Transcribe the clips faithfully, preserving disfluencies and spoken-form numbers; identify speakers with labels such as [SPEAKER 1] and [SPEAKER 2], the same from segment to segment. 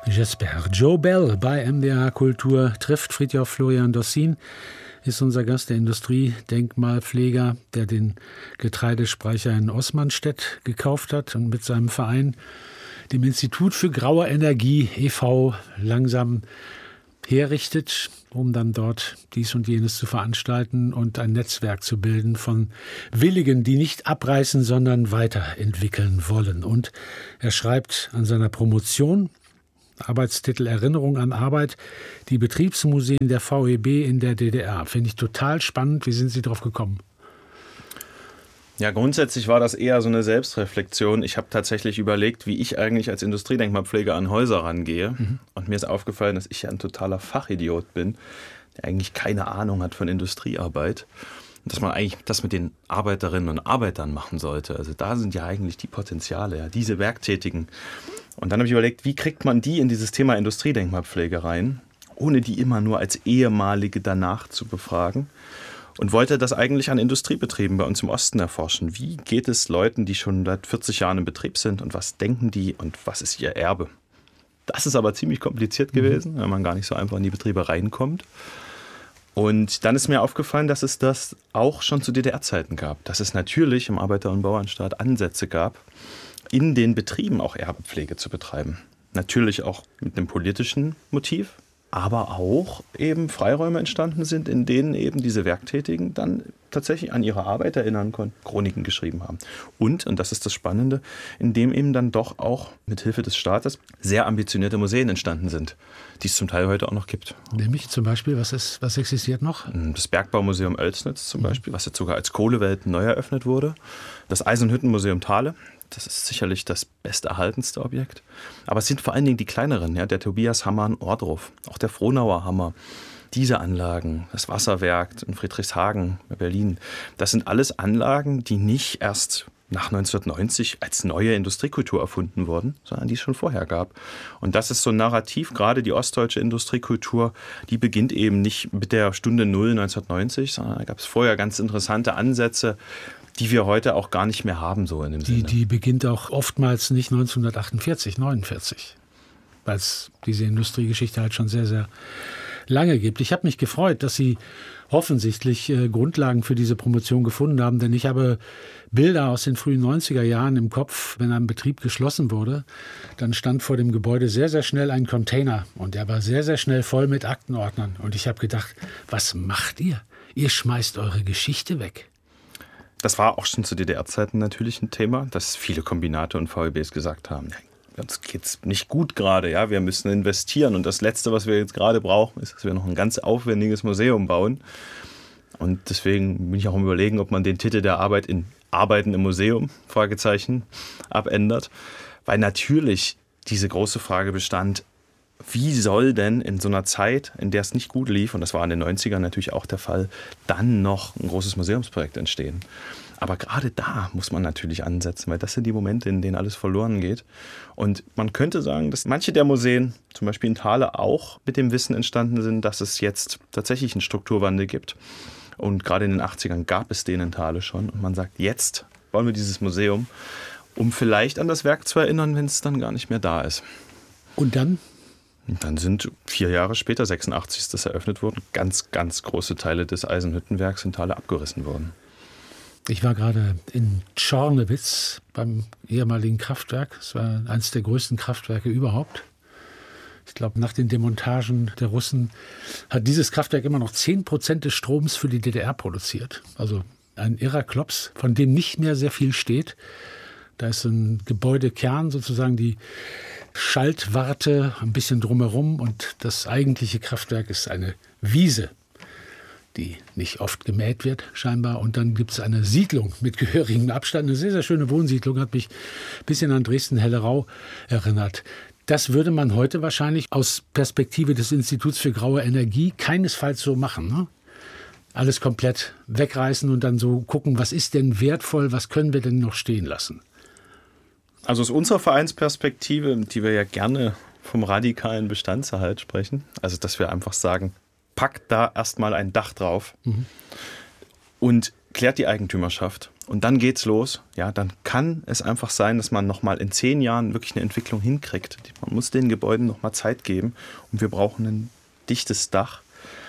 [SPEAKER 1] J'espère. Joe Bell bei M D R Kultur trifft Fridtjof Florian Dossin, ist unser Gast, der Industriedenkmalpfleger, der den Getreidespeicher in Osmanstedt gekauft hat und mit seinem Verein, dem Institut für Graue Energie e V, langsam herrichtet, um dann dort dies und jenes zu veranstalten und ein Netzwerk zu bilden von Willigen, die nicht abreißen, sondern weiterentwickeln wollen. Und er schreibt an seiner Promotion, Arbeitstitel Erinnerung an Arbeit, die Betriebsmuseen der V E B in der D D R. Finde ich total spannend. Wie sind Sie drauf gekommen?
[SPEAKER 2] Ja, grundsätzlich war das eher so eine Selbstreflexion. Ich habe tatsächlich überlegt, wie ich eigentlich als Industriedenkmalpfleger an Häuser rangehe. Mhm. Und mir ist aufgefallen, dass ich ja ein totaler Fachidiot bin, der eigentlich keine Ahnung hat von Industriearbeit. Und dass man eigentlich das mit den Arbeiterinnen und Arbeitern machen sollte. Also da sind ja eigentlich die Potenziale, ja, diese Werktätigen. Und dann habe ich überlegt, wie kriegt man die in dieses Thema Industriedenkmalpflege rein, ohne die immer nur als ehemalige danach zu befragen. Und wollte das eigentlich an Industriebetrieben bei uns im Osten erforschen. Wie geht es Leuten, die schon seit vierzig Jahren im Betrieb sind und was denken die und was ist ihr Erbe? Das ist aber ziemlich kompliziert gewesen, mhm. weil man gar nicht so einfach in die Betriebe reinkommt. Und dann ist mir aufgefallen, dass es das auch schon zu D D R-Zeiten gab. Dass es natürlich im Arbeiter- und Bauernstaat Ansätze gab, in den Betrieben auch Erbpflege zu betreiben. Natürlich auch mit einem politischen Motiv, aber auch eben Freiräume entstanden sind, in denen eben diese Werktätigen dann tatsächlich an ihre Arbeit erinnern konnten, Chroniken geschrieben haben. Und, und das ist das Spannende, in dem eben dann doch auch mit Hilfe des Staates sehr ambitionierte Museen entstanden sind, die es zum Teil heute auch noch gibt.
[SPEAKER 1] Nämlich zum Beispiel, was, ist, was existiert noch?
[SPEAKER 2] Das Bergbaumuseum Oelsnitz zum Beispiel, was jetzt sogar als Kohlewelt neu eröffnet wurde. Das Eisenhüttenmuseum Thale. Das ist sicherlich das besterhaltenste Objekt. Aber es sind vor allen Dingen die kleineren, ja, der Tobias Hammer in Ohrdruf, auch der Frohnauer Hammer. Diese Anlagen, das Wasserwerk in Friedrichshagen bei Berlin, das sind alles Anlagen, die nicht erst nach neunzehnhundertneunzig als neue Industriekultur erfunden wurden, sondern die es schon vorher gab. Und das ist so ein Narrativ, gerade die ostdeutsche Industriekultur, die beginnt eben nicht mit der Stunde Null neunzehnhundertneunzig, sondern da gab es vorher ganz interessante Ansätze, die wir heute auch gar nicht mehr haben, so in dem
[SPEAKER 1] die,
[SPEAKER 2] Sinne.
[SPEAKER 1] Die beginnt auch oftmals nicht neunzehnhundertachtundvierzig, neunundvierzig, weil es diese Industriegeschichte halt schon sehr, sehr lange gibt. Ich habe mich gefreut, dass Sie offensichtlich äh, Grundlagen für diese Promotion gefunden haben, denn ich habe Bilder aus den frühen neunziger Jahren im Kopf, wenn ein Betrieb geschlossen wurde, dann stand vor dem Gebäude sehr, sehr schnell ein Container und der war sehr, sehr schnell voll mit Aktenordnern. Und ich habe gedacht, was macht ihr? Ihr schmeißt eure Geschichte weg.
[SPEAKER 2] Das war auch schon zu D D R-Zeiten natürlich ein Thema, dass viele Kombinate und V E Bs gesagt haben, uns geht's nicht gut gerade, ja, wir müssen investieren. Und das Letzte, was wir jetzt gerade brauchen, ist, dass wir noch ein ganz aufwendiges Museum bauen. Und deswegen bin ich auch am Überlegen, ob man den Titel der Arbeit in Arbeiten im Museum, Fragezeichen, abändert. Weil natürlich diese große Frage bestand, wie soll denn in so einer Zeit, in der es nicht gut lief, und das war in den neunzigern natürlich auch der Fall, dann noch ein großes Museumsprojekt entstehen? Aber gerade da muss man natürlich ansetzen, weil das sind die Momente, in denen alles verloren geht. Und man könnte sagen, dass manche der Museen, zum Beispiel in Thale, auch mit dem Wissen entstanden sind, dass es jetzt tatsächlich einen Strukturwandel gibt. Und gerade in den achtzigern gab es den in Thale schon. Und man sagt, jetzt bauen wir dieses Museum, um vielleicht an das Werk zu erinnern, wenn es dann gar nicht mehr da ist.
[SPEAKER 1] Und dann?
[SPEAKER 2] Und dann sind vier Jahre später, sechsundachtzig ist das eröffnet worden, ganz, ganz große Teile des Eisenhüttenwerks in Thale abgerissen worden.
[SPEAKER 1] Ich war gerade in Czornewitz beim ehemaligen Kraftwerk. Es war eines der größten Kraftwerke überhaupt. Ich glaube, nach den Demontagen der Russen hat dieses Kraftwerk immer noch zehn Prozent des Stroms für die D D R produziert. Also ein irrer Klops, von dem nicht mehr sehr viel steht. Da ist ein Gebäudekern, sozusagen die Schaltwarte, ein bisschen drumherum. Und das eigentliche Kraftwerk ist eine Wiese, die nicht oft gemäht wird, scheinbar. Und dann gibt es eine Siedlung mit gehörigem Abstand. Eine sehr, sehr schöne Wohnsiedlung, hat mich ein bisschen an Dresden-Hellerau erinnert. Das würde man heute wahrscheinlich aus Perspektive des Instituts für Graue Energie keinesfalls so machen, ne? Alles komplett wegreißen und dann so gucken, was ist denn wertvoll, was können wir denn noch stehen lassen?
[SPEAKER 2] Also aus unserer Vereinsperspektive, die wir ja gerne vom radikalen Bestandserhalt sprechen, also dass wir einfach sagen, packt da erstmal ein Dach drauf mhm. und klärt die Eigentümerschaft und dann geht's los, ja, dann kann es einfach sein, dass man nochmal in zehn Jahren wirklich eine Entwicklung hinkriegt. Man muss den Gebäuden nochmal Zeit geben und wir brauchen ein dichtes Dach.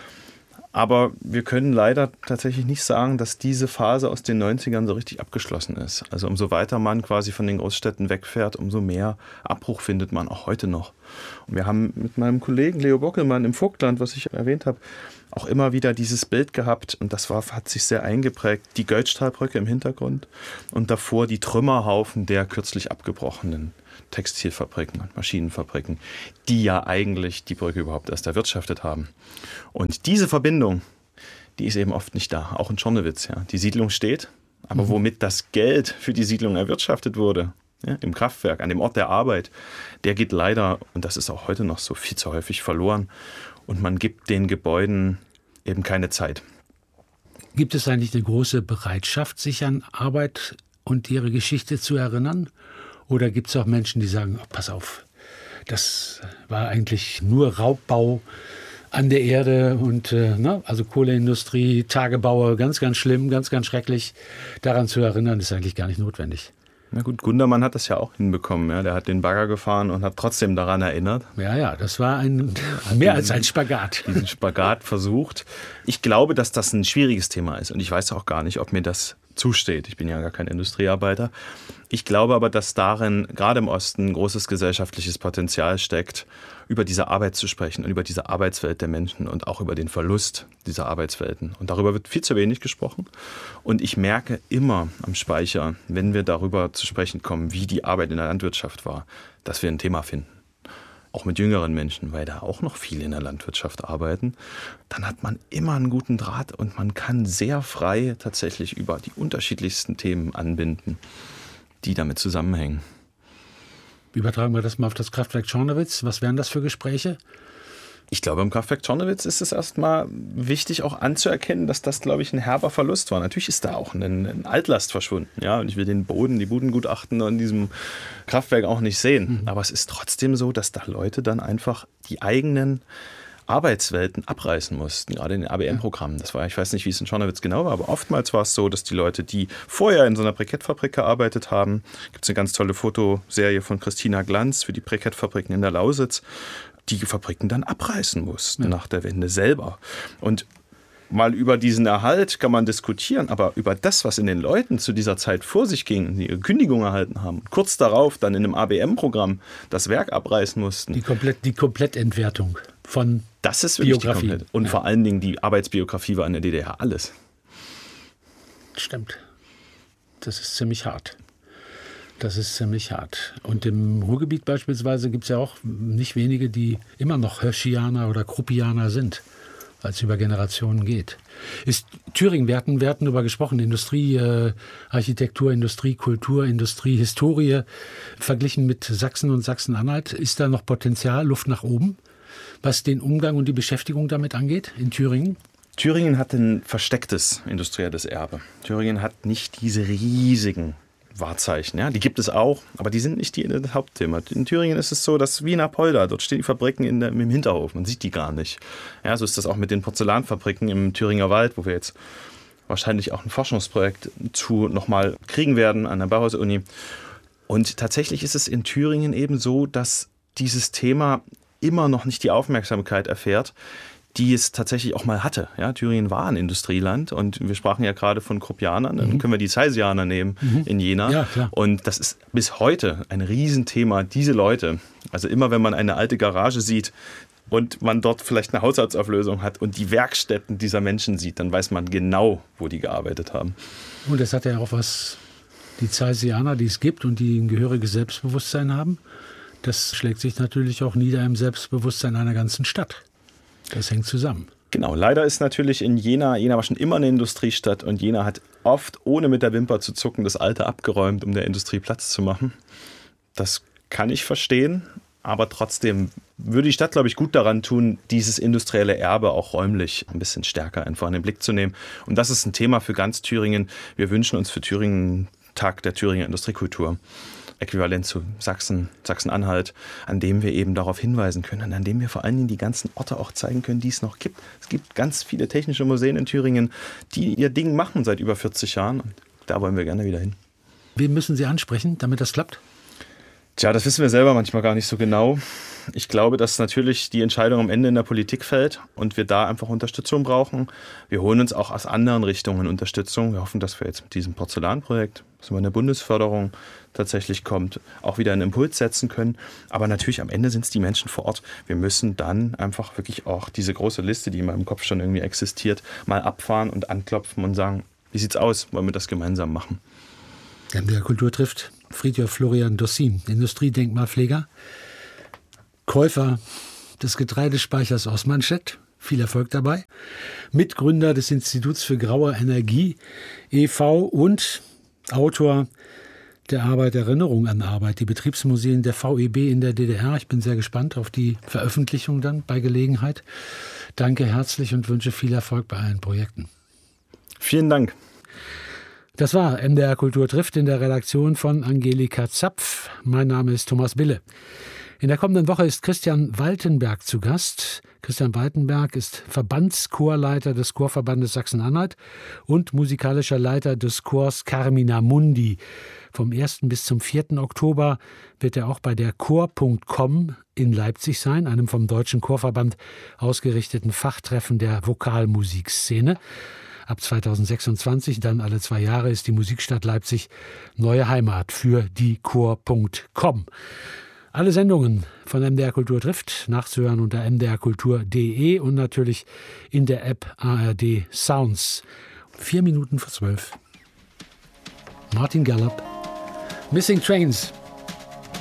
[SPEAKER 2] Aber wir können leider tatsächlich nicht sagen, dass diese Phase aus den neunzigern so richtig abgeschlossen ist. Also umso weiter man quasi von den Großstädten wegfährt, umso mehr Abbruch findet man auch heute noch. Und wir haben mit meinem Kollegen Leo Bockelmann im Vogtland, was ich erwähnt habe, auch immer wieder dieses Bild gehabt. Und das war, hat sich sehr eingeprägt. Die Goldstahlbrücke im Hintergrund und davor die Trümmerhaufen der kürzlich abgebrochenen Textilfabriken und Maschinenfabriken, die ja eigentlich die Brücke überhaupt erst erwirtschaftet haben. Und diese Verbindung, die ist eben oft nicht da, auch in Czornowitz. Ja. Die Siedlung steht, aber mhm. womit das Geld für die Siedlung erwirtschaftet wurde, ja, im Kraftwerk, an dem Ort der Arbeit, der geht leider, und das ist auch heute noch so, viel zu häufig verloren. Und man gibt den Gebäuden eben keine Zeit.
[SPEAKER 1] Gibt es eigentlich eine große Bereitschaft, sich an Arbeit und ihre Geschichte zu erinnern? Oder gibt es auch Menschen, die sagen, oh, pass auf, das war eigentlich nur Raubbau an der Erde und äh, ne, also Kohleindustrie, Tagebaue, ganz, ganz schlimm, ganz, ganz schrecklich. Daran zu erinnern, ist eigentlich gar nicht notwendig.
[SPEAKER 2] Na gut, Gundermann hat das ja auch hinbekommen. Ja? Der hat den Bagger gefahren und hat trotzdem daran erinnert.
[SPEAKER 1] Ja, ja, das war ein mehr als ein Spagat.
[SPEAKER 2] Diesen Spagat versucht. Ich glaube, dass das ein schwieriges Thema ist und ich weiß auch gar nicht, ob mir das zusteht. Ich bin ja gar kein Industriearbeiter. Ich glaube aber, dass darin gerade im Osten ein großes gesellschaftliches Potenzial steckt, über diese Arbeit zu sprechen und über diese Arbeitswelt der Menschen und auch über den Verlust dieser Arbeitswelten. Und darüber wird viel zu wenig gesprochen. Und ich merke immer am Speicher, wenn wir darüber zu sprechen kommen, wie die Arbeit in der Landwirtschaft war, dass wir ein Thema finden. Auch mit jüngeren Menschen, weil da auch noch viele in der Landwirtschaft arbeiten, dann hat man immer einen guten Draht und man kann sehr frei tatsächlich über die unterschiedlichsten Themen anbinden, die damit zusammenhängen.
[SPEAKER 1] Übertragen wir das mal auf das Kraftwerk Czornowitz. Was wären das für Gespräche?
[SPEAKER 2] Ich glaube, im Kraftwerk Czornowitz ist es erstmal wichtig, auch anzuerkennen, dass das, glaube ich, ein herber Verlust war. Natürlich ist da auch ein, ein Altlast verschwunden. Ja, und ich will den Boden, die Bodengutachten an diesem Kraftwerk auch nicht sehen. Mhm. Aber es ist trotzdem so, dass da Leute dann einfach die eigenen Arbeitswelten abreißen mussten, gerade in den A B M-Programmen. Das war, ich weiß nicht, wie es in Czornowitz genau war, aber oftmals war es so, dass die Leute, die vorher in so einer Brikettfabrik gearbeitet haben, gibt es eine ganz tolle Fotoserie von Christina Glanz für die Brikettfabriken in der Lausitz, die Fabriken dann abreißen mussten ja. nach der Wende selber. Und mal über diesen Erhalt kann man diskutieren, aber über das, was in den Leuten zu dieser Zeit vor sich ging, die ihre Kündigung erhalten haben, kurz darauf dann in einem A B M-Programm das Werk abreißen mussten.
[SPEAKER 1] Die, komplett, die Komplettentwertung von
[SPEAKER 2] Das ist wirklich
[SPEAKER 1] Biografie.
[SPEAKER 2] Die komplett. Und ja. vor allen Dingen die Arbeitsbiografie war in der D D R alles.
[SPEAKER 1] Stimmt. Das ist ziemlich hart. Das ist ziemlich hart. Und im Ruhrgebiet beispielsweise gibt es ja auch nicht wenige, die immer noch Hirschianer oder Kruppianer sind, weil es über Generationen geht. Ist Thüringen, wir hatten, wir hatten darüber gesprochen, Industrie, äh, Architektur, Industrie, Kultur, Industrie, Historie, verglichen mit Sachsen und Sachsen-Anhalt, ist da noch Potenzial, Luft nach oben, was den Umgang und die Beschäftigung damit angeht in Thüringen?
[SPEAKER 2] Thüringen hat ein verstecktes industrielles Erbe. Thüringen hat nicht diese riesigen Wahrzeichen, ja, die gibt es auch, aber die sind nicht die, das Hauptthema. In Thüringen ist es so, dass wie in Apolda, dort stehen die Fabriken in der, im Hinterhof, man sieht die gar nicht. Ja, so ist das auch mit den Porzellanfabriken im Thüringer Wald, wo wir jetzt wahrscheinlich auch ein Forschungsprojekt zu nochmal kriegen werden an der Bauhaus-Uni. Und tatsächlich ist es in Thüringen eben so, dass dieses Thema immer noch nicht die Aufmerksamkeit erfährt, die es tatsächlich auch mal hatte. Ja, Thüringen war ein Industrieland und wir sprachen ja gerade von Kruppianern, dann mhm. können wir die Zeisianer nehmen mhm. in Jena.
[SPEAKER 1] Ja, klar.
[SPEAKER 2] Und das ist bis heute ein Riesenthema, diese Leute. Also immer, wenn man eine alte Garage sieht und man dort vielleicht eine Haushaltsauflösung hat und die Werkstätten dieser Menschen sieht, dann weiß man genau, wo die gearbeitet haben.
[SPEAKER 1] Und das hat ja auch was, die Zeisianer, die es gibt und die ein gehöriges Selbstbewusstsein haben, das schlägt sich natürlich auch nieder im Selbstbewusstsein einer ganzen Stadt. Das hängt zusammen.
[SPEAKER 2] Genau, leider ist natürlich in Jena, Jena war schon immer eine Industriestadt und Jena hat oft, ohne mit der Wimper zu zucken, das Alte abgeräumt, um der Industrie Platz zu machen. Das kann ich verstehen, aber trotzdem würde die Stadt, glaube ich, gut daran tun, dieses industrielle Erbe auch räumlich ein bisschen stärker einfach in den Blick zu nehmen. Und das ist ein Thema für ganz Thüringen. Wir wünschen uns für Thüringen einen Tag der Thüringer Industriekultur. Äquivalent zu Sachsen, Sachsen-Anhalt, an dem wir eben darauf hinweisen können und an dem wir vor allen Dingen die ganzen Orte auch zeigen können, die es noch gibt. Es gibt ganz viele technische Museen in Thüringen, die ihr Ding machen seit über vierzig Jahren. da wollen wir gerne wieder hin.
[SPEAKER 1] Wen müssen Sie ansprechen, damit das klappt?
[SPEAKER 2] Tja, das wissen wir selber manchmal gar nicht so genau. Ich glaube, dass natürlich die Entscheidung am Ende in der Politik fällt und wir da einfach Unterstützung brauchen. Wir holen uns auch aus anderen Richtungen Unterstützung. Wir hoffen, dass wir jetzt mit diesem Porzellanprojekt, was über eine Bundesförderung tatsächlich kommt, auch wieder einen Impuls setzen können. Aber natürlich am Ende sind es die Menschen vor Ort. Wir müssen dann einfach wirklich auch diese große Liste, die in meinem Kopf schon irgendwie existiert, mal abfahren und anklopfen und sagen, wie sieht's aus? Wollen wir das gemeinsam machen?
[SPEAKER 1] M D R Kultur trifft Fridtjof Florian Dossin, Industriedenkmalpfleger, Käufer des Getreidespeichers aus Manstedt. Viel Erfolg dabei. Mitgründer des Instituts für Graue Energie e V und Autor der Arbeit Erinnerung an Arbeit, die Betriebsmuseen der V E B in der D D R. Ich bin sehr gespannt auf die Veröffentlichung dann bei Gelegenheit. Danke herzlich und wünsche viel Erfolg bei allen Projekten.
[SPEAKER 2] Vielen Dank.
[SPEAKER 1] Das war M D R Kultur trifft in der Redaktion von Angelika Zapf. Mein Name ist Thomas Bille. In der kommenden Woche ist Christian Waltenberg zu Gast. Christian Waltenberg ist Verbandschorleiter des Chorverbandes Sachsen-Anhalt und musikalischer Leiter des Chors Carmina Mundi. Vom ersten bis zum vierten Oktober wird er auch bei der Chor Punkt com in Leipzig sein, einem vom Deutschen Chorverband ausgerichteten Fachtreffen der Vokalmusikszene. Ab zweitausendsechsundzwanzig, dann alle zwei Jahre, ist die Musikstadt Leipzig neue Heimat für die Chor Punkt com. Alle Sendungen von M D R Kultur trifft nachzuhören unter m d r kultur punkt d e und natürlich in der App A R D Sounds. Vier Minuten vor zwölf. Martin Gallup, Missing Trains.